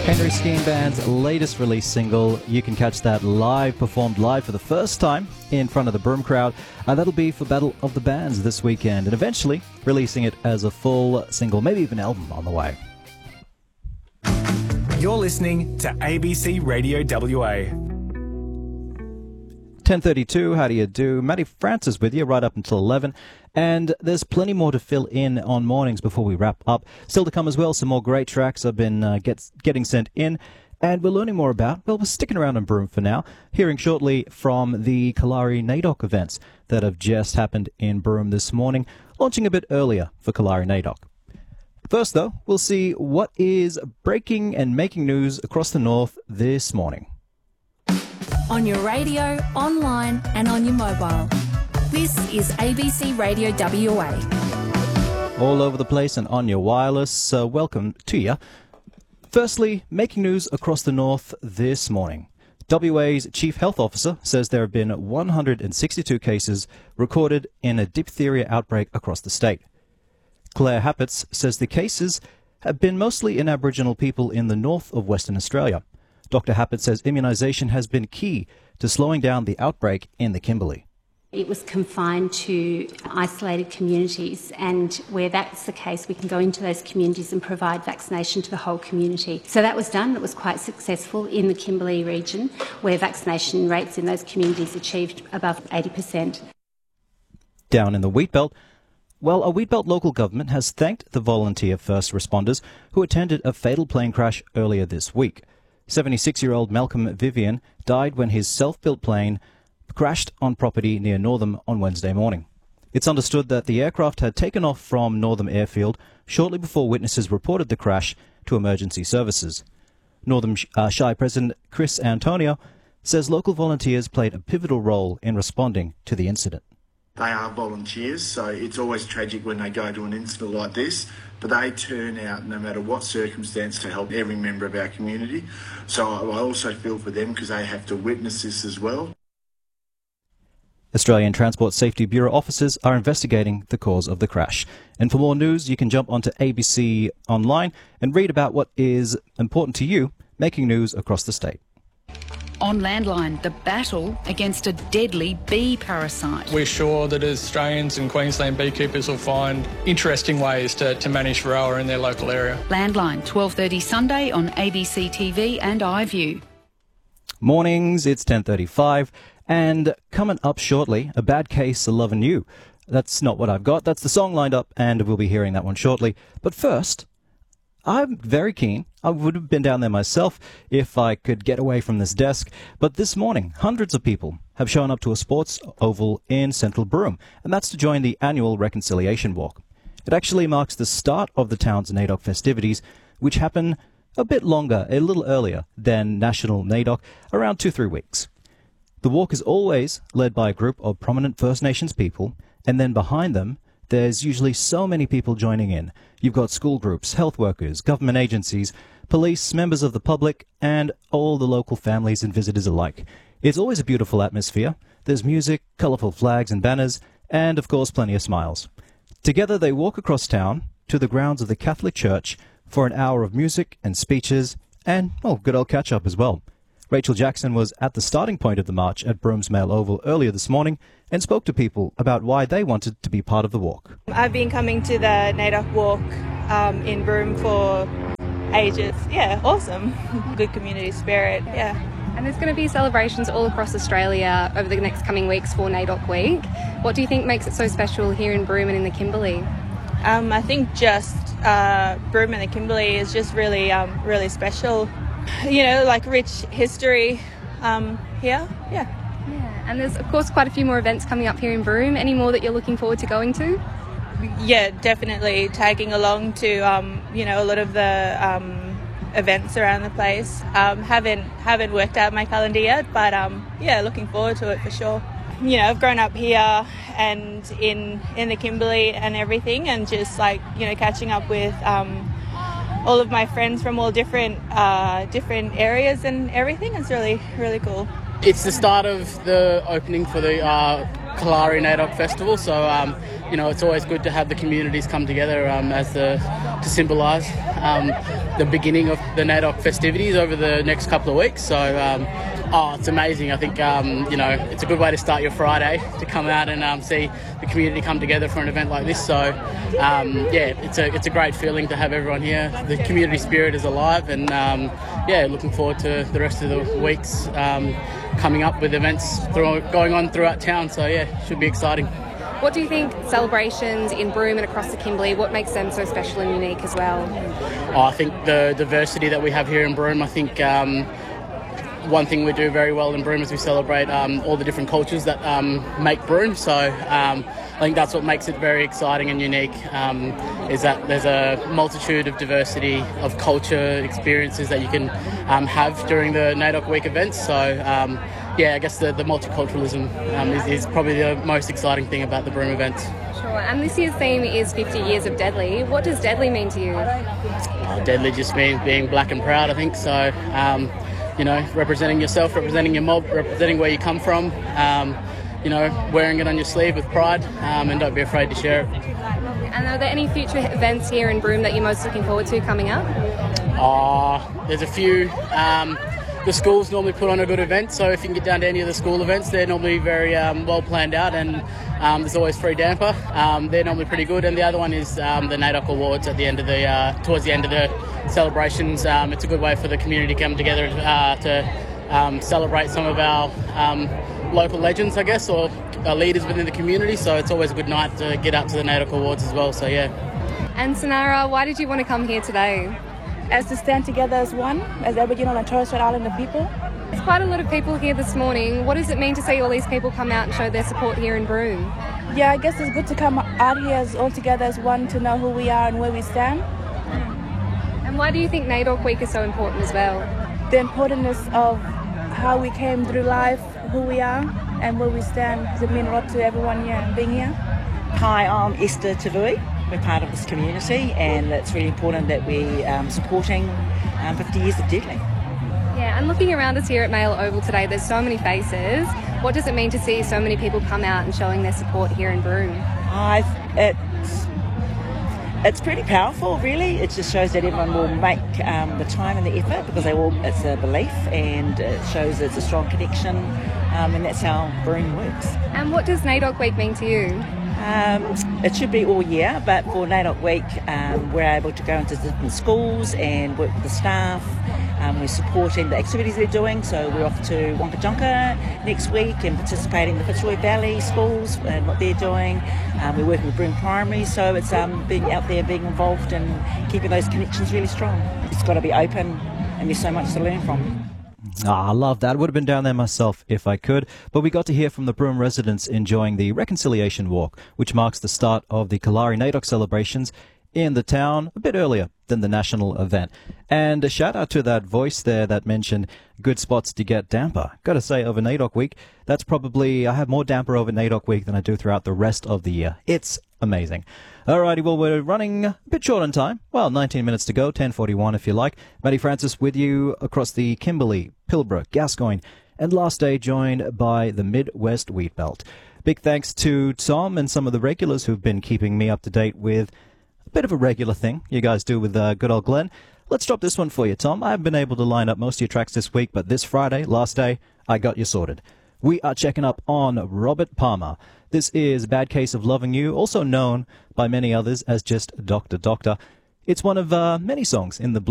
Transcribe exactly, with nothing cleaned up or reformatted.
Henry Skiing Band's latest release single. You can catch that live, performed live for the first time in front of the Broome crowd. Uh, that'll be for Battle of the Bands this weekend, and eventually releasing it as a full single, maybe even album on the way. You're listening to A B C Radio W A. ten thirty-two, how do you do? Matty Francis with you right up until eleven. And there's plenty more to fill in on mornings before we wrap up. Still to come as well, some more great tracks have been uh, get, getting sent in. And we're learning more about, well, we're sticking around in Broome for now, hearing shortly from the Kalari NAIDOC events that have just happened in Broome this morning, launching a bit earlier for Kalari NAIDOC. First, though, we'll see what is breaking and making news across the north this morning. On your radio, online and on your mobile. This is A B C Radio W A. All over the place and on your wireless, so welcome to you. Firstly, making news across the north this morning. W A's Chief Health Officer says there have been one hundred sixty-two cases recorded in a diphtheria outbreak across the state. Claire Happitz says the cases have been mostly in Aboriginal people in the north of Western Australia. Doctor Happitz says immunisation has been key to slowing down the outbreak in the Kimberley. It was confined to isolated communities, and where that's the case, we can go into those communities and provide vaccination to the whole community. So that was done. It was quite successful in the Kimberley region, where vaccination rates in those communities achieved above eighty percent. Down in the Wheatbelt, well, a Wheatbelt local government has thanked the volunteer first responders who attended a fatal plane crash earlier this week. seventy-six-year-old Malcolm Vivian died when his self-built plane crashed on property near Northam on Wednesday morning. It's understood that the aircraft had taken off from Northam Airfield shortly before witnesses reported the crash to emergency services. Northam uh, Shire President Chris Antonio says local volunteers played a pivotal role in responding to the incident. They are volunteers, so it's always tragic when they go to an incident like this, but they turn out no matter what circumstance to help every member of our community. So I also feel for them because they have to witness this as well. Australian Transport Safety Bureau officers are investigating the cause of the crash. And for more news, you can jump onto A B C Online and read about what is important to you, making news across the state. On Landline, the battle against a deadly bee parasite. We're sure that Australians and Queensland beekeepers will find interesting ways to, to manage Varroa in their local area. Landline, twelve thirty Sunday on A B C T V and iView. Mornings, it's ten thirty-five, and coming up shortly, A Bad Case of Lovin' You. That's not what I've got, that's the song lined up, and we'll be hearing that one shortly. But first, I'm very keen. I would have been down there myself if I could get away from this desk. But this morning, hundreds of people have shown up to a sports oval in central Broome, and that's to join the annual Reconciliation Walk. It actually marks the start of the town's NAIDOC festivities, which happen a bit longer, a little earlier than National NAIDOC, around two, three weeks. The walk is always led by a group of prominent First Nations people, and then behind them, there's usually so many people joining in. You've got school groups, health workers, government agencies, police, members of the public, and all the local families and visitors alike. It's always a beautiful atmosphere. There's music, colourful flags and banners, and, of course, plenty of smiles. Together they walk across town to the grounds of the Catholic Church for an hour of music and speeches and, well, good old catch-up as well. Rachel Jackson was at the starting point of the march at Broome's Mail Oval earlier this morning and spoke to people about why they wanted to be part of the walk. I've been coming to the NAIDOC walk um, in Broome for ages. Yeah, awesome. Good community spirit, yeah. And there's going to be celebrations all across Australia over the next coming weeks for NAIDOC Week. What do you think makes it so special here in Broome and in the Kimberley? Um, I think just uh, Broome and the Kimberley is just really, um, really special. You know, like rich history um, here, yeah. Yeah, and there's of course quite a few more events coming up here in Broome. Any more that you're looking forward to going to? Yeah, definitely tagging along to, um, you know, a lot of the um, events around the place. Um, haven't haven't worked out my calendar yet, but um, yeah, looking forward to it for sure. You know, I've grown up here and in in the Kimberley and everything, and just like, you know, catching up with um, all of my friends from all different uh, different areas and everything. It's really, really cool. It's the start of the opening for the uh, Kalari NAIDOC Festival, so um, you know, it's always good to have the communities come together um, as the to symbolise um, the beginning of the NAIDOC festivities over the next couple of weeks. So, um, oh, it's amazing. I think, um, you know, it's a good way to start your Friday, to come out and um, see the community come together for an event like this. So, um, yeah, it's a it's a great feeling to have everyone here. The community spirit is alive, and um, yeah, looking forward to the rest of the weeks um, coming up with events through, going on throughout town. So, yeah, should be exciting. What do you think celebrations in Broome and across the Kimberley, what makes them so special and unique as well? Oh, I think the diversity that we have here in Broome, I think um, one thing we do very well in Broome is we celebrate um, all the different cultures that um, make Broome. So um, I think that's what makes it very exciting and unique, um, is that there's a multitude of diversity of culture experiences that you can um, have during the NAIDOC Week events. So um, yeah, I guess the, the multiculturalism um, is, is probably the most exciting thing about the Broome events. Sure, and this year's theme is fifty years of Deadly. What does Deadly mean to you? Oh, Deadly just means being black and proud, I think. So, um, you know, representing yourself, representing your mob, representing where you come from, um, you know, wearing it on your sleeve with pride, um, and don't be afraid to share it. And are there any future events here in Broome that you're most looking forward to coming up? Oh, there's a few. Um, the schools normally put on a good event, so if you can get down to any of the school events, they're normally very um, well planned out, and um, there's always free damper. Um, they're normally pretty good. And the other one is um, the NAIDOC Awards at the end of the uh, towards the end of the celebrations. Um, it's a good way for the community to come together uh, to um, celebrate some of our um, local legends, I guess, or uh, leaders within the community. So it's always a good night to get out to the NAIDOC Awards as well. So yeah. And Sonara, why did you want to come here today? As to stand together as one, as Aboriginal and Torres Strait Islander people. There's quite a lot of people here this morning. What does it mean to see all these people come out and show their support here in Broome? Yeah, I guess it's good to come out here as all together as one, to know who we are and where we stand. And why do you think NAIDOC Week is so important as well? The importance of how we came through life, who we are and where we stand. Does it mean a lot to everyone here being here? Hi, I'm Esther Tavui. We're part of this community, and it's really important that we're um, supporting um, fifty years of Deadly. Yeah, and looking around us here at Mail Oval today, there's so many faces. What does it mean to see so many people come out and showing their support here in Broome? I, it's, it's pretty powerful, really. It just shows that everyone will make um, the time and the effort, because they all, it's a belief, and it shows it's a strong connection, um, and that's how Broome works. And what does NAIDOC Week mean to you? Um, it should be all year, but for NAIDOC Week um, we're able to go into different schools and work with the staff. Um, we're supporting the activities they're doing, so we're off to Wonkatonka next week and participating in the Fitzroy Valley schools and what they're doing. Um, we're working with Broome Primary, so it's um, being out there, being involved and keeping those connections really strong. It's got to be open, and there's so much to learn from. Ah, I love that. Would have been down there myself if I could. But we got to hear from the Broome residents enjoying the Reconciliation Walk, which marks the start of the Kalari NAIDOC celebrations in the town a bit earlier than the national event. And a shout out to that voice there that mentioned good spots to get damper. Got to say, over NAIDOC Week, that's probably, I have more damper over NAIDOC Week than I do throughout the rest of the year. It's amazing. Alrighty, well, we're running a bit short on time. Well, nineteen minutes to go, ten forty-one if you like. Matty Francis with you across the Kimberley, Pilbara, Gascoyne, and last day joined by the Midwest Wheat Belt. Big thanks to Tom and some of the regulars who've been keeping me up to date with a bit of a regular thing you guys do with uh, good old Glenn. Let's drop this one for you, Tom. I haven't been able to line up most of your tracks this week, but this Friday, last day, I got you sorted. We are checking up on Robert Palmer. This is Bad Case of Loving You, also known by many others as just Doctor Doctor. It's one of uh, many songs in the Blue